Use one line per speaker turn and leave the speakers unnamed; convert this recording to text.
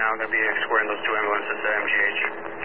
now. Going to be escorting those two ambulances to MGH.